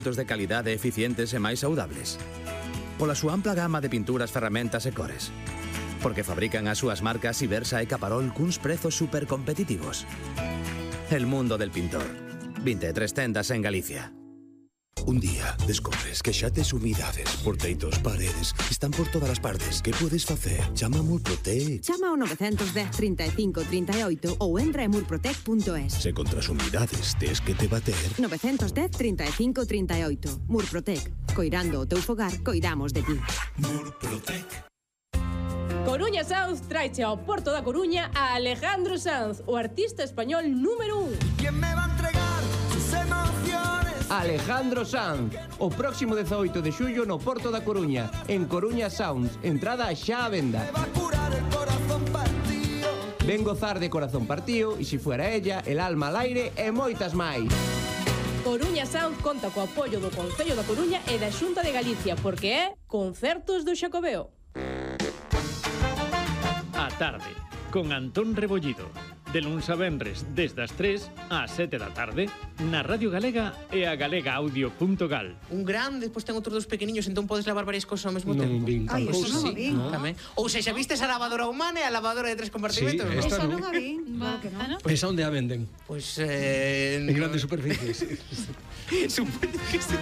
de calidade eficientes e máis saudables. Pola súa ampla gama de pinturas, ferramentas e cores. Porque fabrican as súas marcas Ibersa e Caparol cuns prezos supercompetitivos. El mundo del pintor. 23 tendas en Galicia. Un día descobres que xa tes humidades por teitos, paredes, están por todas as partes. Que podes facer? Chama a Murprotec. Chama ao 910 35 38 ou entra en murprotec.es. Se contra as humidades tes que te bater. 910 35 38. Murprotec. Coirando o teu fogar, coidamos de ti. Murprotec. Coruña Sounds traiche ao Porto da Coruña a Alejandro Sanz, o artista español número 1. ¿Quién me va a entregar sus emociones? Alejandro Sanz, o próximo 18 de xullo no Porto da Coruña, en Coruña Sounds, entrada xa a venda. Me va a curar el corazón partido. Ven gozar de Corazón Partío, e se fuera ella, El alma al aire e moitas máis. Coruña Sound conta co apoio do Concello da Coruña e da Xunta de Galicia, porque é Concertos do Xacobeo. A tarde, con Antón Rebollido. De luns a venres, desde as 3 ás 7 da tarde, na Radio Galega e a galegaaudio.gal. Un gran, despois ten outros dos pequeniños, entón podes lavar varias cosas ao mesmo tempo. Non vin Ai, eso non o vi. Tamén. Ou sexa, vistes a lavadora humana e a lavadora de 3 compartimentos? Sí, Eso non a vi. Claro que non. Pois onde a venden? Pois, En grandes superficies. Supoño que sí.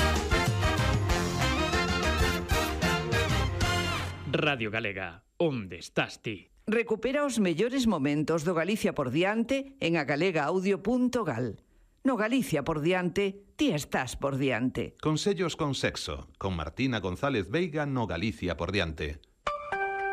Radio Galega, onde estás ti? Recupera os mellores momentos do Galicia por diante en agalegaudio.gal. No Galicia por diante, ti estás por diante. Consellos con sexo, con Martina González Veiga no Galicia por diante.